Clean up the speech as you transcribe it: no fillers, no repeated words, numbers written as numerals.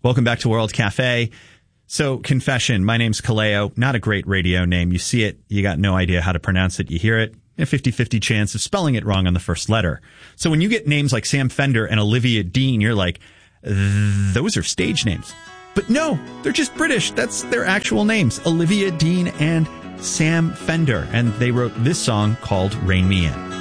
Welcome back to World Cafe. So, confession, my name's Kaleo. Not a great radio name. You see it, you got no idea how to pronounce it. You hear it, a 50-50 chance of spelling it wrong on the first letter. So when you get names like Sam Fender and Olivia Dean, you're like, those are stage names. But no, they're just British. That's their actual names, Olivia Dean and Sam Fender. And they wrote this song called Rain Me In.